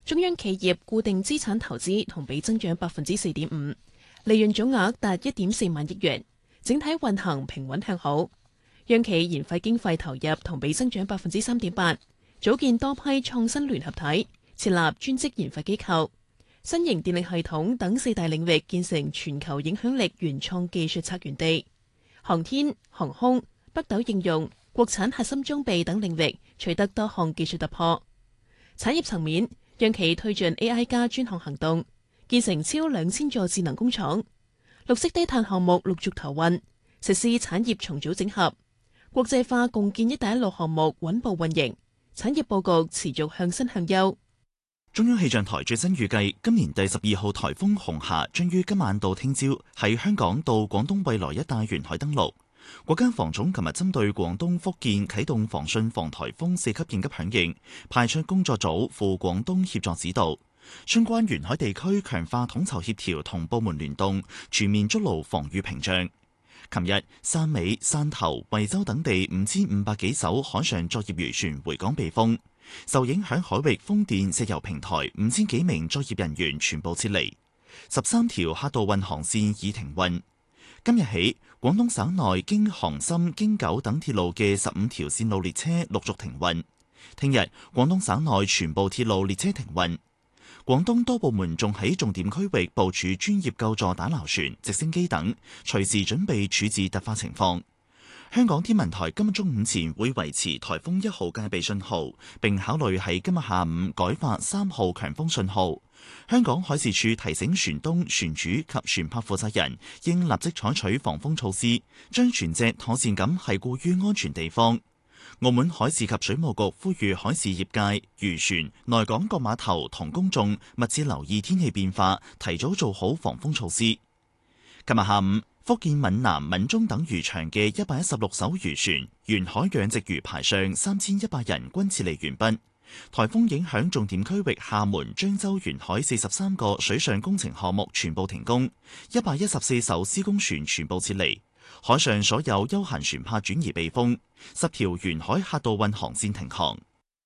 中央企業固定資產投資同比增長4.5%，利潤總額達1.4萬億元，整體運行平穩向好。央企研發經費投入同比增長3.8%，組建多批創新聯合體，設立專職研發機構，新型電力系統等4大領域建成全球影響力原創技術策源地。航天、航空、北斗應用、國產核心裝備等領域取得多項技術突破。產業層面，央企推進 AI 加專項行動，建成超2000座智能工廠，綠色低碳項目陸續投運，實施產業重組整合，國際化共建“一帶一路”項目穩步運營，產業佈局持續向新向優。 中央氣象台最新預計，今年第12號颱風紅霞將於今晚到聽朝喺香港到廣東惠來一帶沿海登陸。國家防總琴日針對廣東、福建啟動防汛防颱風4級應急響應，派出工作組赴廣東協助指導，相關沿海地區強化統籌協調同部門聯動，全面築牢防禦屏障。琴日，汕尾、汕頭、惠州等地5500幾艘海上作業漁船回港避風，受影響海域風電、石油平台5000幾名作業人員全部撤離，13條客渡運航線已停運。今日起，廣東省內經杭深、京九等鐵路嘅15條線路列車陸續停運。聽日，廣東省內全部鐵路列車停運。廣東多部門仲喺重點區域部署專業救助打撈船、直升機等，隨時準備處置突發情況。香港天文台今日中午前會維持颱風1號戒備信號，並考慮喺今日下午改發3號強風信號。香港海事處提醒船東、船主及船舶負責人應立即採取防風措施，將船隻妥善咁繫固於安全地方。澳門海事及水務局呼籲海事業界、漁船、來港各碼頭同公眾密切留意天氣變化，提早做好防風措施。今日下午，福建閩南、閩中等漁場嘅116艘漁船沿海養殖魚排上3100人均撤離完畢。颱風影響重點區域廈門、漳州沿海43個水上工程項目全部停工，114艘施工船全部撤離，海上所有休閒船舶轉移避風，10條沿海客渡運航線停航。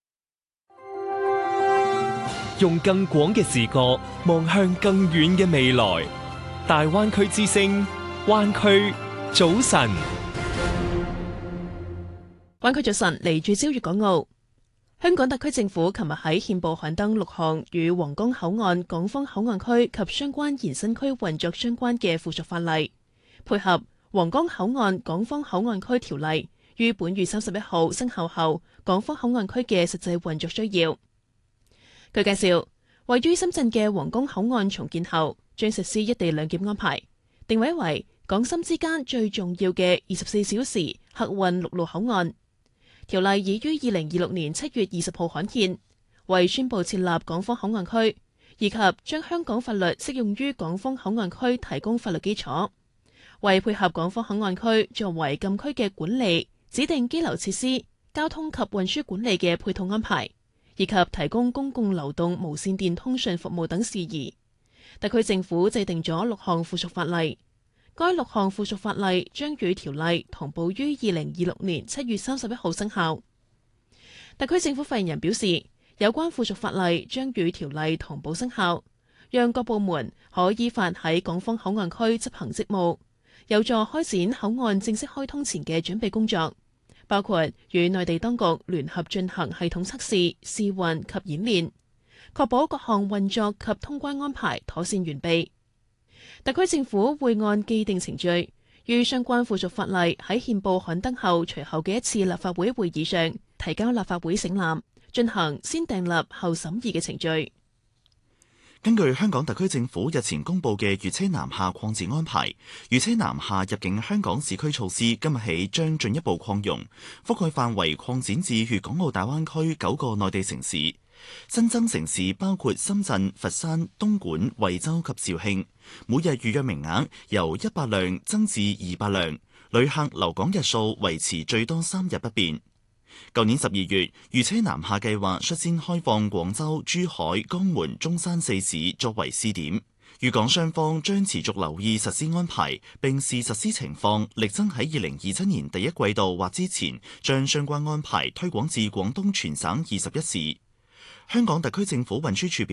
用更廣嘅視覺望向更遠嘅未來，大灣區之聲，灣區早晨。 灣區早晨，嚟聚焦粵港澳。香港特區政府琴日喺憲報刊登6項與皇崗口岸、港方口岸區及相關延伸區運作相關嘅附屬法例，配合皇崗口岸、港方口岸區條例於本月31號生效後，港方口岸區嘅實際運作需要。據介紹，位於深圳嘅皇崗口岸重建後，將實施一地兩檢安排，定位為港深之間最重要嘅24小時客運陸路口岸。條例已於2026年7月20號刊憲，為宣布設立港方口岸區，以及將香港法律適用於港方口岸區提供法律基礎，為配合港方口岸區作為禁區嘅管理、指定羈留設施、交通及運輸管理嘅配套安排，以及提供公共流動無線電通訊服務等事宜。特區政府制定咗6項附屬法例。該6項附屬法例將與條例同步於2026年7月31號生效。特區政府發言人表示，有關附屬法例將與條例同步生效，讓各部門可依法喺港方口岸區執行職務，有助開展口岸正式開通前嘅準備工作，包括與內地當局聯合進行系統測試、試運及演練，確保各項運作及通關安排妥善完備。特區政府會按既定程序，於相關附屬法例喺憲報刊登後隨後嘅一次立法會會議上提交立法會省覽，進行先訂立後審議嘅程序。 根據香港特區政府日前公布嘅粵車南下擴展安排，粵車南下入境香港市區措施今日起將進一步擴容，覆蓋範圍擴展至粵港澳大灣區9個內地城市。新增城市包括深圳、佛山、東莞、惠州及肇慶，每日預約名額由100輛增至200輛，旅客留港日數維持最多3日不變。舊年12月，粵車南下計劃率先開放廣州、珠海、江門、中山4市作為試點，粵港雙方將持續留意實施安排，並視實施情況，力爭喺2027年第一季度或之前將相關安排推廣至廣東全省21市。香港特區政府運輸署表